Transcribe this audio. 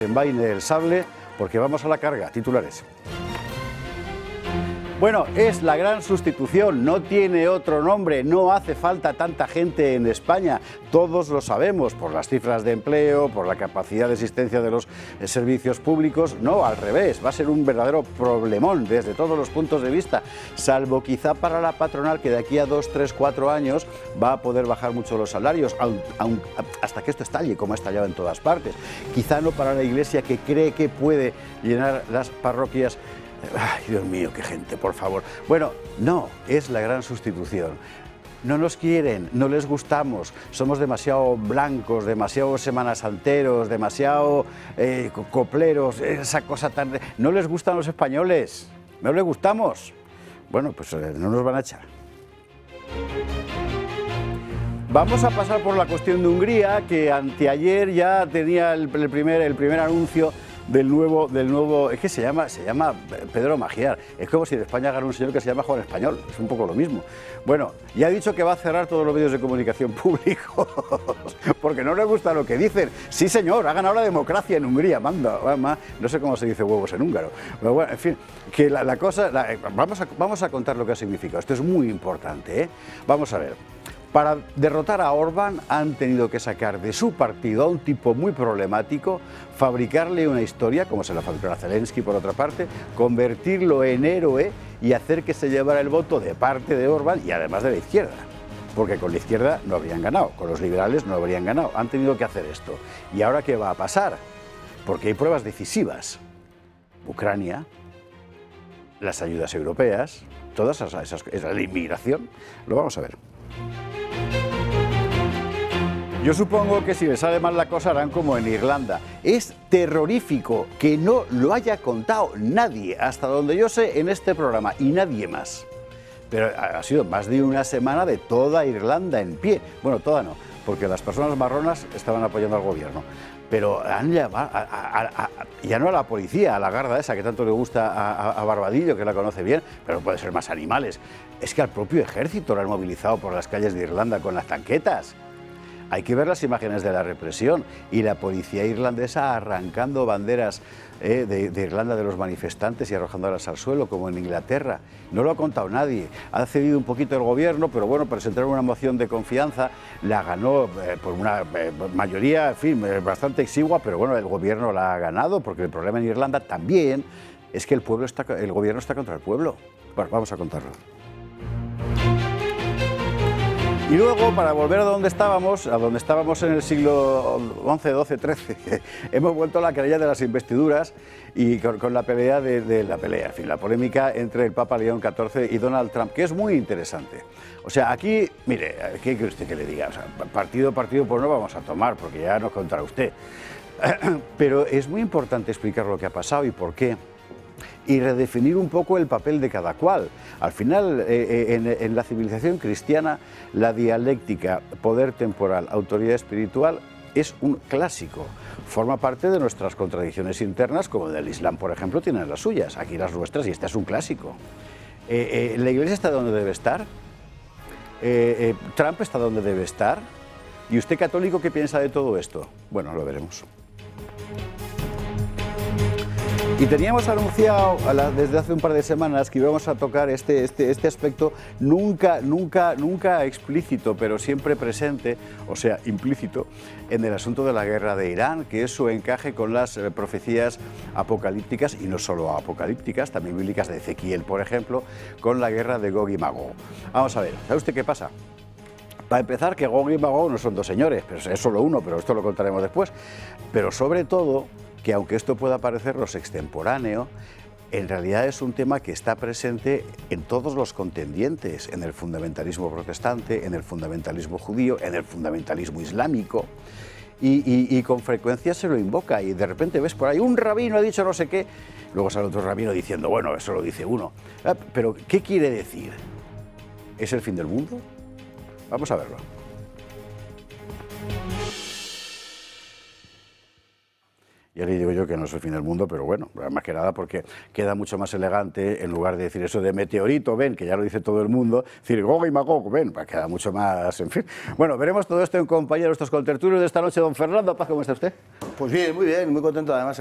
Desenvaine el sable porque vamos a la carga. Titulares. Bueno, es la gran sustitución, no tiene otro nombre, no hace falta tanta gente en España, todos lo sabemos, por las cifras de empleo, por la capacidad de existencia de los servicios públicos, no, al revés, va a ser un verdadero problemón desde todos los puntos de vista, salvo quizá para la patronal que de aquí a 2, 3, 4 años va a poder bajar mucho los salarios, hasta que esto estalle, como ha estallado en todas partes, quizá no para la Iglesia que cree que puede llenar las parroquias. Ay, Dios mío, qué gente, por favor. Bueno, no, es la gran sustitución. No nos quieren, no les gustamos, somos demasiado blancos, demasiado semanasanteros, demasiado copleros, esa cosa tan... No les gustan los españoles, no les gustamos. Bueno, pues no nos van a echar. Vamos a pasar por la cuestión de Hungría, que anteayer ya tenía el primer anuncio del nuevo, es que se llama Pedro Magyar, es como si en España ganara un señor que se llama Juan Español, es un poco lo mismo. Bueno, ya ha dicho que va a cerrar todos los medios de comunicación públicos, porque no le gusta lo que dicen. Sí señor, ha ganado la democracia en Hungría, no sé cómo se dice huevos en húngaro, pero bueno, en fin, que la cosa, vamos a contar lo que ha significado, esto es muy importante, ¿eh? Vamos a ver. Para derrotar a Orbán han tenido que sacar de su partido a un tipo muy problemático, fabricarle una historia, como se la fabricó a Zelensky por otra parte, convertirlo en héroe y hacer que se llevara el voto de parte de Orbán y además de la izquierda. Porque con la izquierda no habrían ganado, con los liberales no habrían ganado, han tenido que hacer esto. ¿Y ahora qué va a pasar? Porque hay pruebas decisivas. Ucrania, las ayudas europeas, todas esas la inmigración, lo vamos a ver. Yo supongo que si les sale mal la cosa harán como en Irlanda. Es terrorífico que no lo haya contado nadie, hasta donde yo sé, en este programa, y nadie más. Pero ha sido más de una semana de toda Irlanda en pie. Bueno, toda no, porque las personas marronas estaban apoyando al gobierno. Pero han llamado, ya no a la policía, a la garda esa que tanto le gusta a Barbadillo, que la conoce bien, pero puede ser más animales. Es que al propio ejército lo han movilizado por las calles de Irlanda con las tanquetas. Hay que ver las imágenes de la represión y la policía irlandesa arrancando banderas de Irlanda de los manifestantes y arrojándolas al suelo, como en Inglaterra. No lo ha contado nadie. Ha cedido un poquito el gobierno, pero bueno, presentaron una moción de confianza, la ganó por una mayoría, en fin, bastante exigua, pero bueno, el gobierno la ha ganado, porque el problema en Irlanda también es que el gobierno está contra el pueblo. Bueno, vamos a contarlo. Y luego, para volver a donde estábamos en el siglo XI, XII, XIII, hemos vuelto a la querella de las investiduras y con la pelea en fin, la polémica entre el Papa León XIV y Donald Trump, que es muy interesante. O sea, aquí, mire, ¿qué quiere usted que le diga? O sea, partido pues no vamos a tomar, porque ya nos contará usted. Pero es muy importante explicar lo que ha pasado y por qué. Y redefinir un poco el papel de cada cual. Al final, en la civilización cristiana, la dialéctica, poder temporal, autoridad espiritual, es un clásico. Forma parte de nuestras contradicciones internas, como en el Islam, por ejemplo, tienen las suyas, aquí las nuestras, y este es un clásico. ¿La Iglesia está donde debe estar? ¿Trump está donde debe estar? ¿Y usted, católico, qué piensa de todo esto? Bueno, lo veremos. Y teníamos anunciado desde hace un par de semanas que íbamos a tocar este aspecto nunca explícito, pero siempre presente, o sea, implícito, en el asunto de la guerra de Irán, que es su encaje con las profecías apocalípticas, y no solo apocalípticas, también bíblicas de Ezequiel, por ejemplo, con la guerra de Gog y Magog. Vamos a ver, ¿sabe usted qué pasa? Para empezar, que Gog y Magog no son dos señores, pero es solo uno, pero esto lo contaremos después. Pero sobre todo, que aunque esto pueda parecernos extemporáneo, en realidad es un tema que está presente en todos los contendientes, en el fundamentalismo protestante, en el fundamentalismo judío, en el fundamentalismo islámico, y con frecuencia se lo invoca, y de repente ves por ahí, un rabino ha dicho no sé qué, luego sale otro rabino diciendo, bueno, eso lo dice uno. Pero, ¿qué quiere decir? ¿Es el fin del mundo? Vamos a verlo. ya le digo yo que no es el fin del mundo, pero bueno, más que nada porque queda mucho más elegante, en lugar de decir eso de meteorito, ven, que ya lo dice todo el mundo, decir Gog y Magog, ven, queda mucho más, en fin. Bueno, veremos todo esto en compañía de nuestros contertulios de esta noche. Don Fernando Paz, ¿cómo está usted? Pues bien, muy contento además.